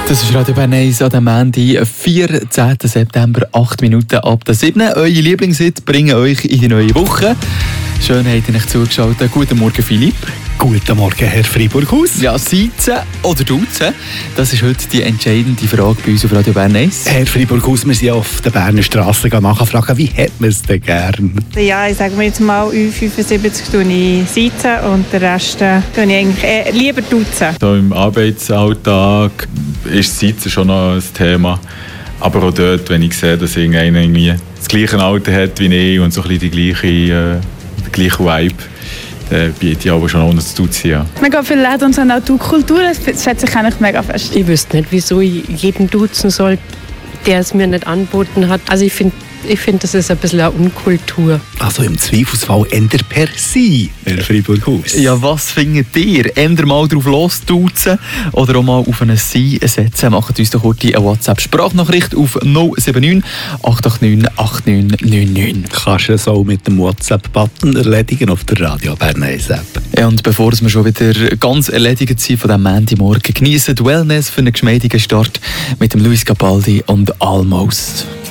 Das ist Radio Bern 1 an dem Montag, 14. September, 8 Minuten ab der 7. Eure Lieblingshits bringen euch in die neue Woche. Schön, habt ihr euch zugeschaltet. Guten Morgen, Philipp. Guten Morgen, Herr Freiburghaus. Ja, Siezen oder Duzen? Das ist heute die entscheidende Frage bei uns auf Radio Bern 1. Herr Freiburghaus, wir sind auf der Berner Straße nachfragen, wie hat man es denn gern? Ja, ich sage mir jetzt mal, Ü75 tue ich Siezen und den Rest tue ich eigentlich lieber duzen. So im Arbeitsalltag ist Siezen schon noch ein Thema. Aber auch dort, wenn ich sehe, dass irgendeiner irgendwie das gleiche Alter hat wie ich und so ein bisschen den gleichen Vibe, dann biete ich aber schon ohne zu duzen. Ja. Mega viele Läden und so eine Kultur, das schätze ich eigentlich mega fest. Ich wüsste nicht, wieso ich jeden duzen soll, der es mir nicht angeboten hat. Also ich finde, das ist ein bisschen eine Unkultur. Also im Zweifelsfall änder per Sie, Herr Freiburghaus. Ja, was findet ihr? Änder mal drauf losduzen oder auch mal auf einen Sie setzen. Macht uns doch kurz eine WhatsApp-Sprachnachricht auf 079 889 8999. Kannst du es auch mit dem WhatsApp-Button erledigen auf der Radio Bern 1 App. Ja, und bevor wir schon wieder ganz erledigt sind von diesem Montagmorgen, geniessen die Wellness für einen geschmeidigen Start mit dem Luis Capaldi und Almost.